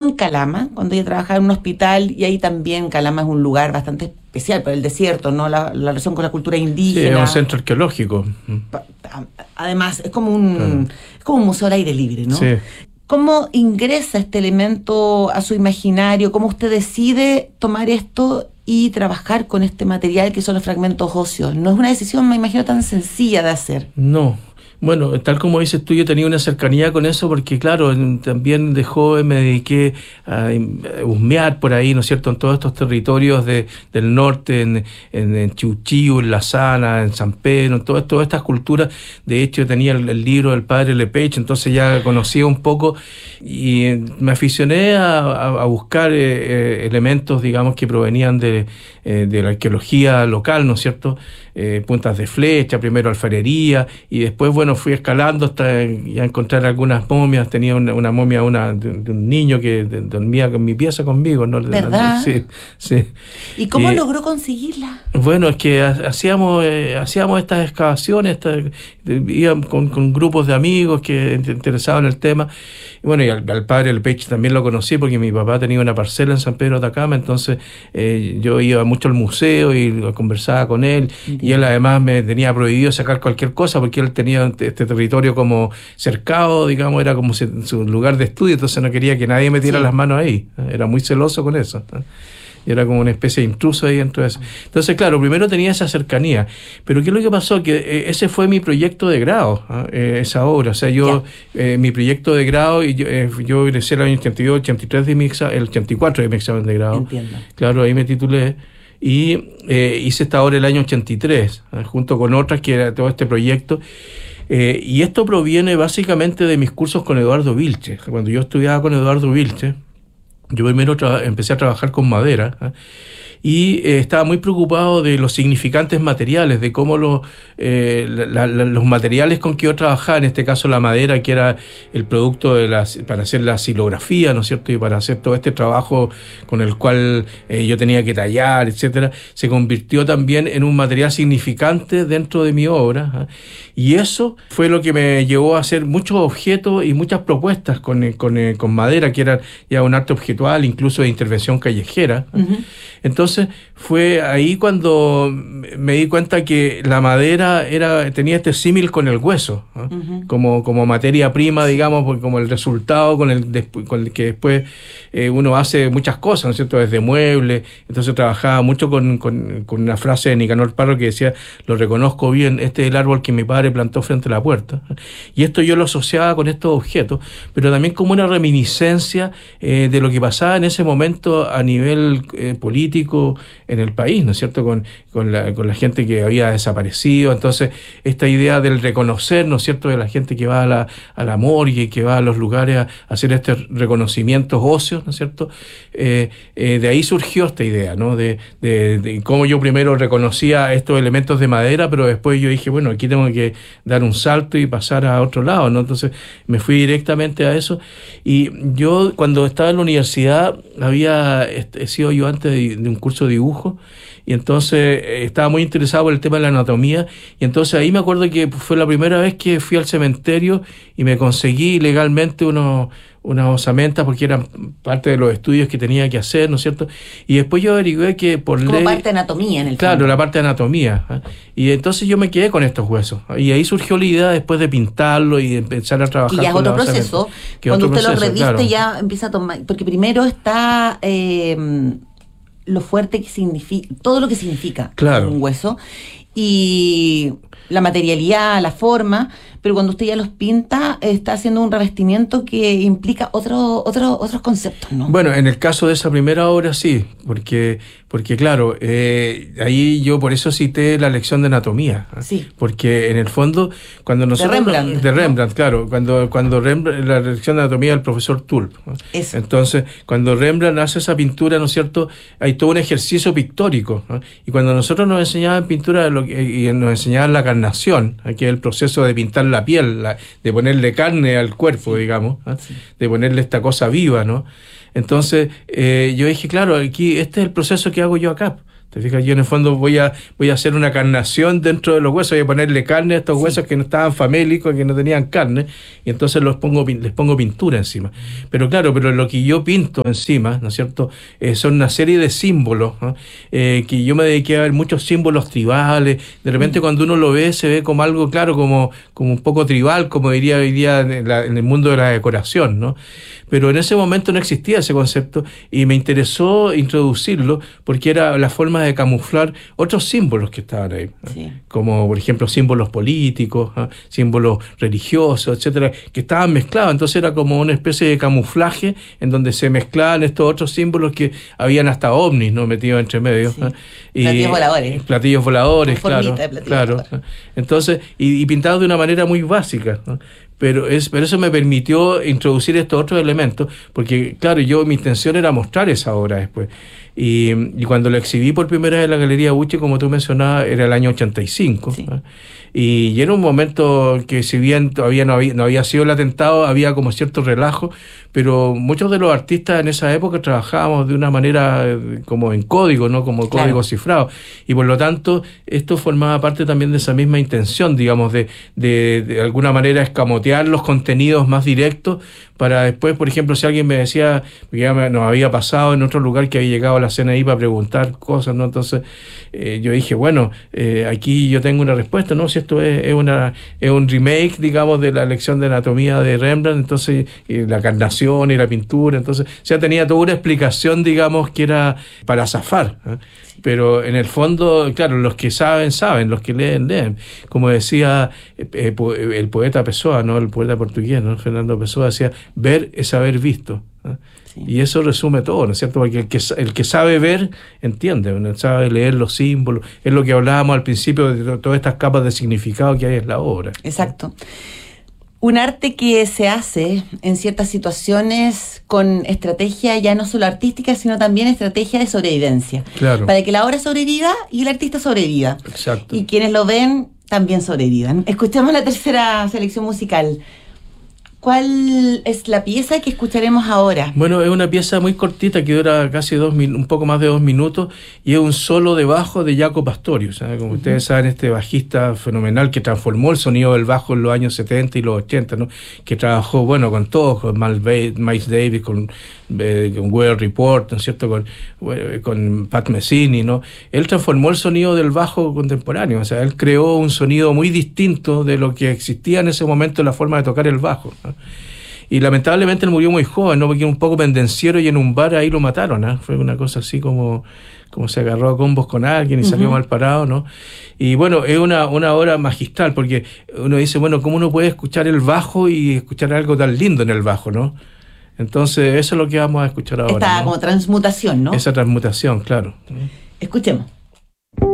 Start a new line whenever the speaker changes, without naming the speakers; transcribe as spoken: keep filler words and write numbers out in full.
en Calama, cuando ella trabajaba en un hospital, y ahí también Calama es un lugar bastante especial por el desierto, ¿no? La, la relación con la cultura indígena.
Sí, es un centro arqueológico.
Además, es como un, claro. es como un museo al aire libre, ¿no?
Sí.
¿Cómo ingresa este elemento a su imaginario? ¿Cómo usted decide tomar esto y trabajar con este material que son los fragmentos óseos? No es una decisión, me imagino, tan sencilla de hacer.
No. Bueno, tal como dices tú, yo tenía una cercanía con eso porque, claro, también de joven me dediqué a husmear por ahí, ¿no es cierto?, en todos estos territorios de, del norte, en, en, en Chiuchiu, en La Sana, en San Pedro, en todo, todas estas culturas. De hecho, tenía el, el libro del padre Lepech, entonces ya conocía un poco y me aficioné a, a, a buscar eh, elementos, digamos, que provenían de, eh, de la arqueología local, ¿no es cierto?, eh, puntas de flecha, primero alfarería, y después, bueno, fui escalando hasta ya encontrar algunas momias. Tenía una, una momia una, de, de un niño que de, dormía en mi pieza conmigo, ¿no?
¿Verdad?
Sí, sí.
¿Y cómo
y,
logró conseguirla?
Bueno, es que hacíamos eh, hacíamos estas excavaciones, estas, íbamos con, con grupos de amigos que interesaban el tema. Y bueno, y al, al padre El Peche también lo conocí porque mi papá tenía una parcela en San Pedro de Atacama, entonces eh, yo iba mucho al museo y conversaba con él. Entiendo. Y él además me tenía prohibido sacar cualquier cosa porque él tenía este territorio como cercado, digamos, era como su lugar de estudio, entonces no quería que nadie metiera sí. las manos ahí. Era muy celoso con eso. Y era como una especie de intruso ahí dentro de eso. Entonces, claro, primero tenía esa cercanía. Pero ¿qué es lo que pasó? Que eh, ese fue mi proyecto de grado, ¿eh? esa obra. O sea, yo, eh, mi proyecto de grado, y yo, eh, yo egresé el año ochenta y dos, ochenta y tres de mi examen, el ochenta y cuatro de mi examen de grado.
Entiendo.
Claro, ahí me titulé. Y eh, hice esta obra el año ochenta y tres, ¿eh? junto con otras, que era todo este proyecto. Eh, y esto proviene básicamente de mis cursos con Eduardo Vilche. Cuando yo estudiaba con Eduardo Vilche, yo primero tra- empecé a trabajar con madera, ¿eh? y eh, estaba muy preocupado de los significantes materiales, de cómo lo, eh, la, la, los materiales con que yo trabajaba, en este caso la madera, que era el producto de las, para hacer la silografía, ¿no es cierto?, y para hacer todo este trabajo con el cual eh, yo tenía que tallar, etcétera, se convirtió también en un material significante dentro de mi obra, ¿eh? Y eso fue lo que me llevó a hacer muchos objetos y muchas propuestas con, con, con madera, que era ya un arte objetual, incluso de intervención callejera. Uh-huh. Entonces fue ahí cuando me di cuenta que la madera era tenía este símil con el hueso, ¿eh? Uh-huh. como, como materia prima, digamos, porque como el resultado con el, con el que después eh, uno hace muchas cosas, ¿no es cierto?, desde muebles. Entonces trabajaba mucho con, con, con una frase de Nicanor Parro que decía: lo reconozco bien, este es el árbol que mi padre plantó frente a la puerta. Y esto yo lo asociaba con estos objetos, pero también como una reminiscencia eh, de lo que pasaba en ese momento a nivel eh, político en el país, ¿no es cierto?, con, con, la, con la gente que había desaparecido. Entonces, esta idea del reconocer, ¿no es cierto?, de la gente que va a la, a la morgue, que va a los lugares a, a hacer estos reconocimientos óseos, ¿no es cierto?, eh, eh, de ahí surgió esta idea, ¿no?, de, de, de cómo yo primero reconocía estos elementos de madera, pero después yo dije, bueno, aquí tengo que dar un salto y pasar a otro lado, ¿no? Entonces me fui directamente a eso. Y yo, cuando estaba en la universidad, había he sido yo antes de, de un curso de dibujo, y entonces eh, estaba muy interesado por el tema de la anatomía, y entonces ahí me acuerdo que fue la primera vez que fui al cementerio y me conseguí legalmente unos unas osamentas porque eran parte de los estudios que tenía que hacer, ¿no es cierto? Y después yo averigué que por
como
ley...
Como parte de anatomía en el
Claro,
fondo.
la parte de anatomía, ¿eh? Y entonces yo me quedé con estos huesos. Y ahí surgió la idea después de pintarlo y de empezar a trabajar.
Y ya es
con
otro
la
proceso.
Que
Cuando
otro
usted
proceso,
lo reviste,
claro.
ya empieza a tomar... Porque primero está eh, lo fuerte que significa... Todo lo que significa
claro.
un hueso. Y la materialidad, la forma, pero cuando usted ya los pinta, está haciendo un revestimiento que implica otro, otro, otros conceptos, ¿no?
Bueno, en el caso de esa primera obra sí, porque, porque claro, eh, ahí yo por eso cité la lección de anatomía, ¿eh?
Sí.
Porque en el fondo, cuando nosotros...
De Rembrandt.
De Rembrandt, ¿no? Claro, cuando, cuando Rembrandt, la lección de anatomía del profesor Tulp, ¿no?
Eso.
Entonces, cuando Rembrandt hace esa pintura, ¿no es cierto?, hay todo un ejercicio pictórico, ¿no? Y cuando nosotros nos enseñaban pintura lo que, y nos enseñaban la carnación, que es el proceso de pintar la piel, la, de ponerle carne al cuerpo, sí. digamos, ¿eh? Sí. De ponerle esta cosa viva, ¿no? Entonces, eh, yo dije, claro, aquí este es el proceso que hago yo acá. Te fijas, yo en el fondo voy a voy a hacer una carnación dentro de los huesos, voy a ponerle carne a estos sí. huesos que no estaban famélicos, que no tenían carne, y entonces los pongo les pongo pintura encima. Pero claro, pero lo que yo pinto encima, ¿no es cierto? Eh, son una serie de símbolos, ¿no? eh, que yo me dediqué a ver muchos símbolos tribales. De repente mm. cuando uno lo ve, se ve como algo, claro, como, como un poco tribal, como diría hoy día en, la, en el mundo de la decoración, ¿no? Pero en ese momento no existía ese concepto y me interesó introducirlo porque era la forma de camuflar otros símbolos que estaban ahí, sí. como por ejemplo símbolos políticos, ¿eh? símbolos religiosos, etcétera, que estaban mezclados. Entonces era como una especie de camuflaje en donde se mezclaban estos otros símbolos que habían hasta ovnis, ¿no? metidos entre medio.
Sí. ¿eh? Y platillos voladores.
Platillos voladores, claro.
Platillos
claro.
voladores.
Entonces, y, y pintados de una manera muy básica, ¿no? Pero, es, pero eso me permitió introducir estos otros elementos, porque claro, yo mi intención era mostrar esa obra después. Y, y cuando la exhibí por primera vez en la Galería Uche, como tú mencionabas, era el año ochenta y cinco. Sí. ¿eh? Y, y era un momento que si bien todavía no había, no había sido el atentado, había como cierto relajo, pero muchos de los artistas en esa época trabajábamos de una manera como en código, ¿no? Como claro. código cifrado. Y por lo tanto, esto formaba parte también de esa misma intención, digamos, de, de, de alguna manera escamotear los contenidos más directos para después, por ejemplo, si alguien me decía, porque ya me, nos había pasado en otro lugar que había llegado a la C N I para preguntar cosas, ¿no? Entonces eh, yo dije, bueno, eh, aquí yo tengo una respuesta, ¿no? Si esto es, es, una, es un remake, digamos, de la lección de anatomía de Rembrandt, entonces y la carnación y la pintura, entonces ya tenía toda una explicación, digamos, que era para zafar, ¿eh? Pero en el fondo, claro, los que saben, saben, los que leen, leen. Como decía eh, el poeta Pessoa, ¿no? El poeta portugués, ¿no? Fernando Pessoa, decía, ver es haber visto, ¿no? Sí. Y eso resume todo, ¿no es cierto? Porque el que, el que sabe ver, entiende, ¿no? Sabe leer los símbolos, es lo que hablábamos al principio de todas estas capas de significado que hay en la obra.
Exacto. Un arte que se hace en ciertas situaciones con estrategia ya no solo artística, sino también estrategia de sobrevivencia.
Claro.
Para que la obra sobreviva y el artista sobreviva.
Exacto.
Y quienes lo ven también sobrevivan. Escuchamos la tercera selección musical. ¿Cuál es la pieza que escucharemos ahora?
Bueno, es una pieza muy cortita que dura casi dos min- un poco más de dos minutos y es un solo de bajo de Jaco Pastorius, ¿sabes? Como uh-huh. ustedes saben, este bajista fenomenal que transformó el sonido del bajo en los años setenta y los ochenta, ¿no? Que trabajó, bueno, con todos, con Miles Davis, con, eh, con Weather Report, ¿no es cierto? Con, con Pat Messini, ¿no? Él transformó el sonido del bajo contemporáneo, o sea, él creó un sonido muy distinto de lo que existía en ese momento en la forma de tocar el bajo, ¿no? Y lamentablemente él murió muy joven, ¿no? Porque era un poco pendenciero y en un bar ahí lo mataron, ¿eh? Fue una cosa así como, como se agarró a combos con alguien y uh-huh. salió mal parado, ¿no? Y bueno, es una, una obra magistral porque uno dice, bueno, ¿cómo uno puede escuchar el bajo y escuchar algo tan lindo en el bajo, ¿no? Entonces eso es lo que vamos a escuchar ahora.
Esta
¿no?
como transmutación, ¿no?
Esa transmutación, claro.
Escuchemos.